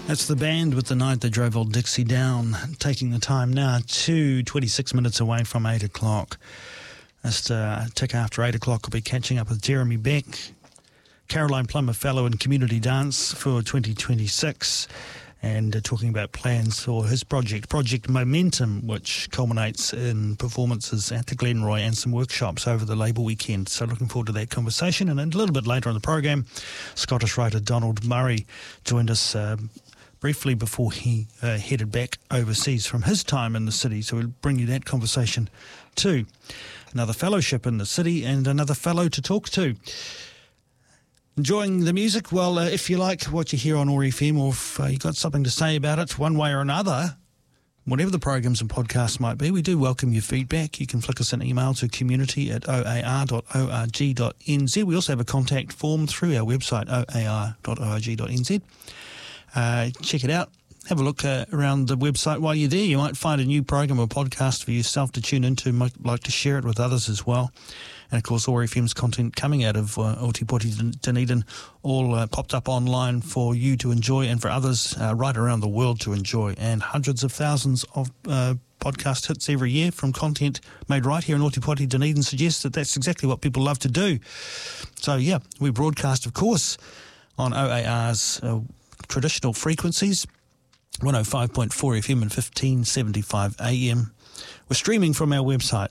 That's the band with The Night That Drove Old Dixie Down, taking the time now to 26 minutes away from 8 o'clock. Just a tick after 8 o'clock, we'll be catching up with Jeremy Beck, Caroline Plummer Fellow in Community Dance for 2026, and talking about plans for his Project Momentum, which culminates in performances at the Glenroy and some workshops over the Labour weekend. So looking forward to that conversation. And a little bit later on the program, Scottish writer Donald Murray joined us briefly before he headed back overseas from his time in the city. So we'll bring you that conversation too. Another fellowship in the city and another fellow to talk to. Enjoying the music? Well, if you like what you hear on OAR FM, or if you've got something to say about it one way or another, whatever the programs and podcasts might be, we do welcome your feedback. You can flick us an email to community@oar.org.nz. We also have a contact form through our website, oar.org.nz. Check it out. Have a look around the website while you're there. You might find a new program or podcast for yourself to tune into. Might like to share it with others as well. And, of course, OAR FM's content coming out of Ōtepoti Dunedin, all popped up online for you to enjoy and for others right around the world to enjoy. And hundreds of thousands of podcast hits every year from content made right here in Ōtepoti Dunedin suggests that that's exactly what people love to do. So, yeah, we broadcast, of course, on OAR's traditional frequencies, 105.4 FM and 1575 AM. We're streaming from our website,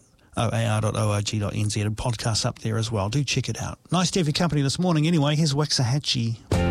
oar.org.nz, and podcasts up there as well. Do check it out. Nice to have your company this morning anyway. Here's Waxahachie.